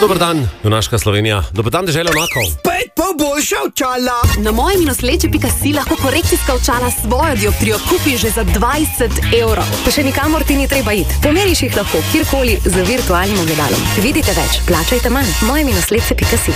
Dobar dan, junaška Slovenija. Dobar dan, dežela junakov. Spet pa boljša očala. Na moje-leče.si lahko korekcijska očala svojo dioptrijo kupiš že za 20 evrov. Pa še nikamor ti ni treba iti. Pomeriš jih lahko kjerkoli z virtualnim ogledalom. Vidite več, plačajte manj. moje-leče.si.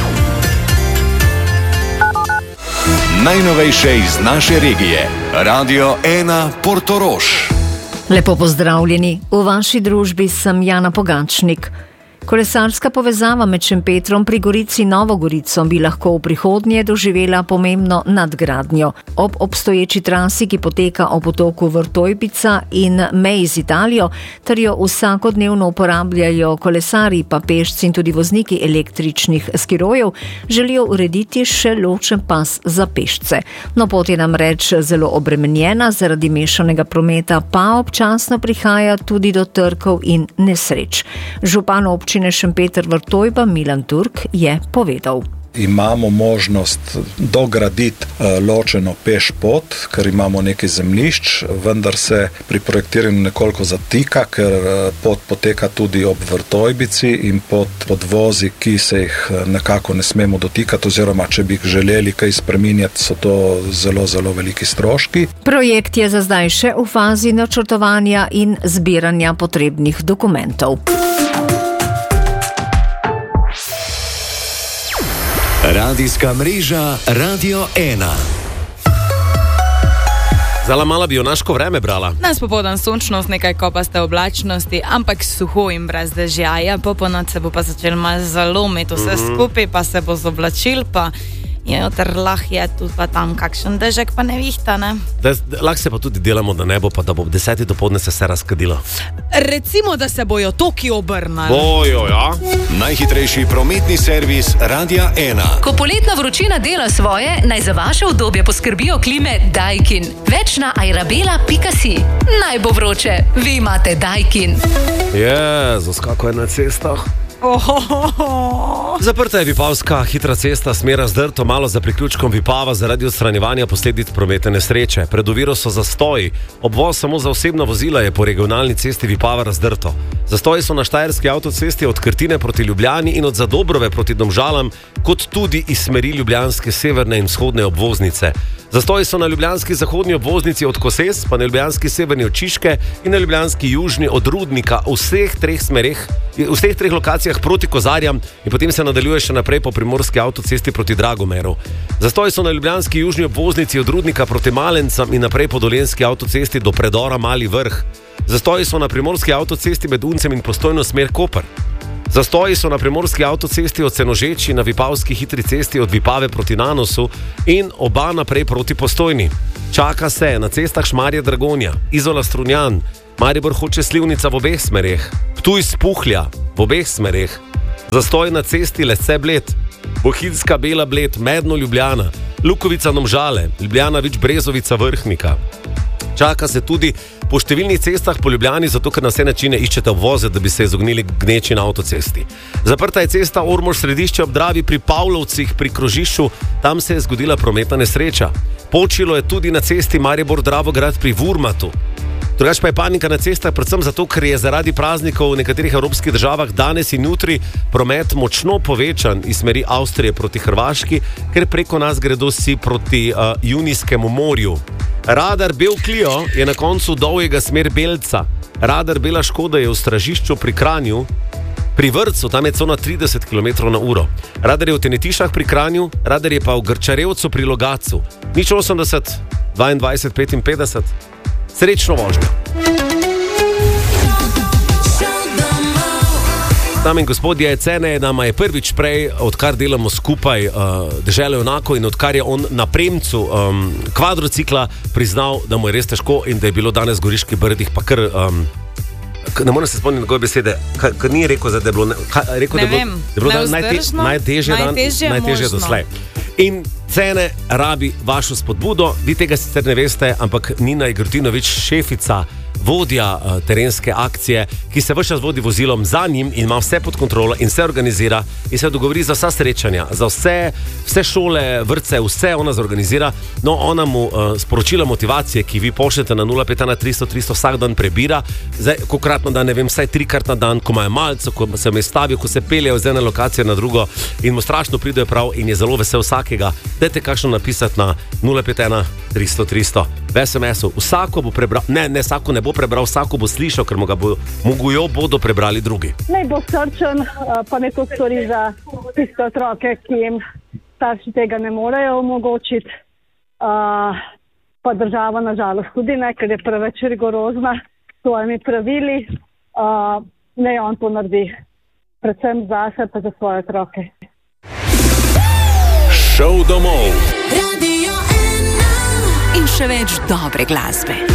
Najnovejše iz naše regije. Radio 1 Portorož. Lepo pozdravljeni. V vaši družbi sem Jana Pogačnik. Kolesarska povezava med Šempetrom pri Gorici in Novo Gorico bi lahko v prihodnje doživela pomembno nadgradnjo. Ob obstoječi trasi, ki poteka ob otoku Vrtojbica in meji z Italijo, ter jo vsakodnevno uporabljajo kolesarji, pa pešci in tudi vozniki električnih skirojev, želijo urediti še ločen pas za pešce. No, pot je namreč zelo obremenjena, zaradi mešanega prometa pa občasno prihaja tudi do trkov in nesreč. Župan občine Šempeter Vrtojba Milan Turk je povedal. Imamo možnost dograditi ločeno peš pot, ker imamo nekaj zemljišč, vendar se pri projektiranju nekoliko zatika, ker pot poteka tudi ob Vrtojbici in pod podvozi, ki se jih nekako ne smemo dotikati, oziroma če bi jih želeli kaj spreminjati, so to zelo, zelo veliki stroški. Projekt je za zdaj še v fazi načrtovanja in zbiranja potrebnih dokumentov. Radijska mreža Radio 1. Zala mala bi junaško vreme brala. Nas popoldan sončno z nekaj kopaste oblačnosti, ampak suho in brez dežja. Po ponoči se bo pa začel malo zalomiti vse skupaj, pa se bo zoblačil, pa ter lahko je tudi pa tam kakšen dežek, pa nevihta, ne? Lahko se pa tudi delamo, da ne bo, pa da bo ob 10. dopoldne se razkadilo. Recimo, da se bojo toki obrnali. Bojo, ja. Najhitrejši prometni servis Radia 1. Ko poletna vročina dela svoje, naj za vaše udobje poskrbijo klime Daikin. Več na airabela.si. Naj bo vroče, vi imate Daikin. Jezus, kako je na cestah. Zaprta je Vipavska hitra cesta, smer Razdrto, malo za priključkom Vipava zaradi odstranjevanja posledic prometne nesreče. Pred oviro so zastoji. Obvoz samo za osebna vozila je po regionalni cesti Vipava Razdrto. Zastoji so na štajerski avtocesti od Krtine proti Ljubljani in od Zadobrove proti Domžalam, kot tudi iz smeri ljubljanske severne in vzhodne obvoznice. Zastoji so na ljubljanski zahodni obvoznici od Koses, pa na ljubljanski severni od Čiške in na ljubljanski južni od Rudnika, v vseh treh lokacijah proti Kozarjam in potem se nadaljuje še naprej po primorski avtocesti proti Dragomeru. Zastoji so na ljubljanski južni obvoznici od Rudnika proti Malencam in naprej po dolenjski avtocesti do predora Mali Vrh. Zastoji so na primorski avtocesti med Uncem in Postojno smer Koper. Zastoji so na primorski avtocesti od Senožeči na Vipavski hitri cesti od Vipave proti Nanosu in oba naprej proti Postojni. Čaka se na cestah Šmarje-Dragonja, Izola-Strunjan, Maribor Hoče-Slivnica v obeh smereh, Ptuj-Spuhlja v obeh smereh, zastoj na cesti Lesce-Bled, Bohinjska-Bela-Bled, Medno-Ljubljana, Lukovica-Domžale, Ljubljana-Vič-Brezovica-Vrhnika. Čaka se tudi po številnih cestah po Ljubljani, zato ker na vse načine iščete obvoze, da bi se izognili gneči na avtocesti. Zaprta je cesta Ormož-Središče ob Dravi pri Pavlovcih pri krožišču, tam se je zgodila prometna nesreča. Počilo je tudi na cesti Maribor-Dravograd pri Vurmatu. Drugač pa je panika na cestah predvsem zato, ker je zaradi praznikov v nekaterih evropskih državah danes in jutri promet močno povečan iz smeri Avstrije proti Hrvaški, ker preko nas gredo vsi proti Junijskemu morju. Radar Bel Clio je na koncu dolgega smer Belca. Radar Bela Škoda je v Stražišču pri Kranju. Pri Vrcu, tam je cona 30 km/h. Radar je v Tenetišah pri Kranju, radar je pa v Grčarevcu pri Logatcu. 080 22 55. Srečno vožnjo. Dame in gospodje, Cene nama je prvič prej, odkar delamo skupaj deželo junakov in odkar je on na premcu kvadrocikla priznal, da mu je res težko in da je bilo danes v Goriških Brdih pa kar... ne morem se spomniti njegove besede, ker ni rekel, da je bilo... Ne vem, najtežje doslej. In Cene rabi vašo spodbudo, vi tega sicer ne veste, ampak Nina Igrotinović, šefica vodja terenske akcije, ki se ves čas vodi vozilom za njim in ima vse pod kontrolo in vse organizira in se dogovori za vsa srečanja, za vse šole, vrtce, vse ona zorganizira. No, ona mu sporočila motivacije, ki vi pošljete na 051 300 300 vsak dan prebira, zdaj, kokratno dan, ne vem, vsaj 3-krat na dan, ko imajo malce, ko se me stavijo, ko se peljejo z ene lokacije na drugo in mu strašno pridejo prav in je zelo vesel vsakega. Dajte kakšno napisati na 051 300 300 v SMS-u. Vsako bo prebral, ne vsako ne bo prebral, vsako bo slišal, ker jo bodo prebrali drugi. Naj bo srčen, pa ne to stori za tiste otroke, ki jim starši tega ne morejo omogočiti. Pa država nažalost tudi ne, ker je preveč rigorozna s svojimi pravili. Naj on to naredi, predvsem zase pa za svoje otroke. Šov domov. In še več dobre glasbe.